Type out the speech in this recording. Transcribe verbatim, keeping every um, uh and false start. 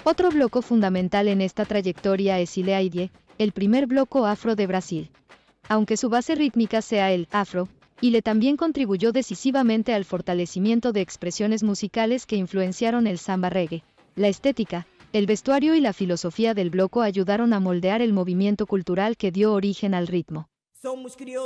Otro bloco fundamental en esta trayectoria es Ile Aidie, el primer bloco afro de Brasil. Aunque su base rítmica sea el afro, Ile también contribuyó decisivamente al fortalecimiento de expresiones musicales que influenciaron el samba reggae. La estética, el vestuario y la filosofía del bloco ayudaron a moldear el movimiento cultural que dio origen al ritmo.